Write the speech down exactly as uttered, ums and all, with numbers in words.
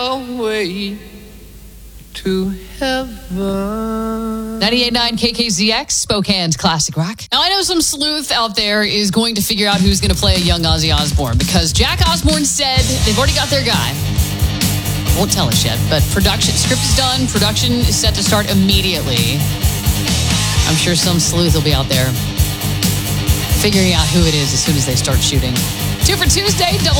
Way to heaven. ninety-eight point nine K K Z X, Spokane's classic rock. Now, I know some sleuth out there is going to figure out who's going to play a young Ozzy Osbourne because Jack Osbourne said they've already got their guy. Won't tell us yet, but production, script is done. Production is set to start immediately. I'm sure some sleuth will be out there figuring out who it is as soon as they start shooting. Two for Tuesday, double